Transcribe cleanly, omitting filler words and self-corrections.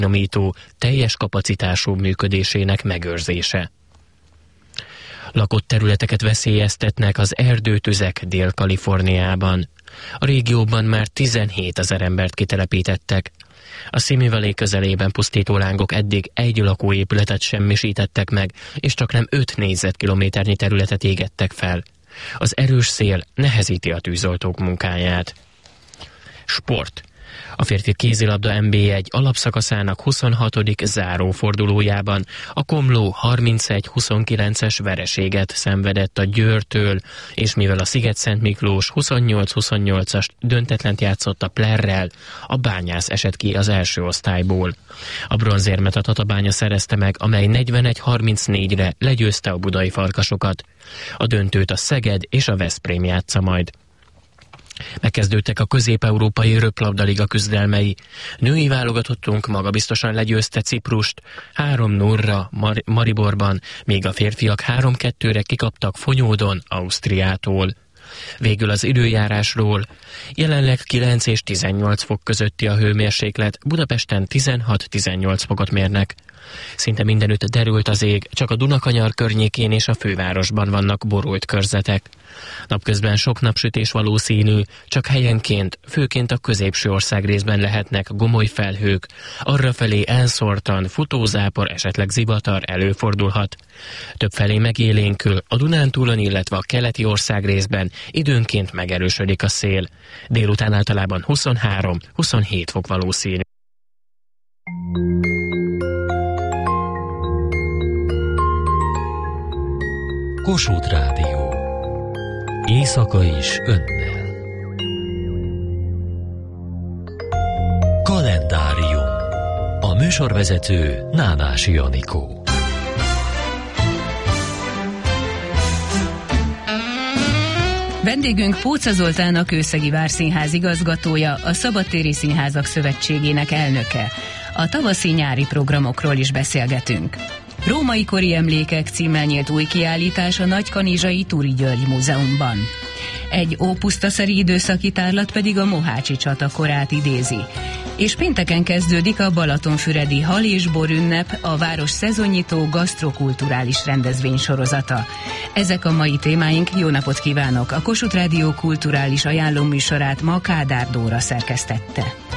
finomító teljes kapacitású működésének megőrzése. Lakott területeket veszélyeztetnek az erdőtüzek Dél-Kaliforniában. A régióban már 17 000 embert kitelepítettek. A Simi Valley közelében pusztító lángok eddig egy lakóépületet semmisítettek meg, és csaknem 5 négyzetkilométernyi területet égettek fel. Az erős szél nehezíti a tűzoltók munkáját. Sport. A férfi kézilabda NB1 alapszakaszának 26. zárófordulójában a Komló 31-29-es vereséget szenvedett a Győrtől, és mivel a Sziget-Szent Miklós 28-28-as döntetlent játszott a Plerrel, a Bányász esett ki az első osztályból. A bronzérmet a Tatabánya szerezte meg, amely 41-34-re legyőzte a budai Farkasokat. A döntőt a Szeged és a Veszprém játsza majd. Megkezdődtek a közép-európai röplabdaliga küzdelmei. Női válogatottunk magabiztosan legyőzte Ciprust 3-0-ra Mariborban, míg a férfiak 3-2-re kikaptak Fonyódon Ausztriától. Végül az időjárásról. Jelenleg 9 és 18 fok közötti a hőmérséklet, Budapesten 16-18 fokot mérnek. Szinte mindenütt derült az ég, csak a Dunakanyar környékén és a fővárosban vannak borult körzetek. Napközben sok napsütés valószínű, csak helyenként, főként a középső országrészben lehetnek gomoly felhők, arrafelé elszórtan futózápor, esetleg zivatar előfordulhat. Többfelé megélénkül, a Dunántúlon, illetve a keleti országrészben időnként megerősödik a szél. Délután általában 23-27 fok valószínű. Kossuth Rádió. Éjszaka is önnel. Kalendárium. A műsorvezető Nánási Anikó. Vendégünk Póca Zoltán, a Kőszegi Várszínház igazgatója, a Szabadtéri Színházak Szövetségének elnöke. A tavaszi-nyári programokról is beszélgetünk. Római kori emlékek címmel nyílt új kiállítás a Nagykanizsai Turi György Múzeumban. Egy ópusztaszeri időszaki tárlat pedig a mohácsi csata korát idézi. És pénteken kezdődik a Balatonfüredi Hal és Bor ünnep, a város szezonnyitó gasztrokulturális rendezvénysorozata. Ezek a mai témáink, jó napot kívánok! A Kossuth Rádió kulturális ajánlóműsorát ma Kádár Dóra szerkesztette.